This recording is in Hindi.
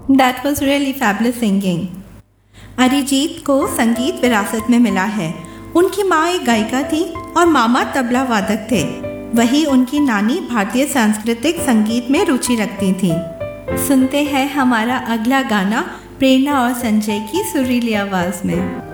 That was really fabulous singing. Arijit को संगीत विरासत में मिला है। उनकी माँ एक गायिका थी और मामा तबला वादक थे। वही उनकी नानी भारतीय सांस्कृतिक संगीत में रुचि रखती थी। सुनते हैं हमारा अगला गाना प्रेरणा और संजय की सुरीली आवाज में।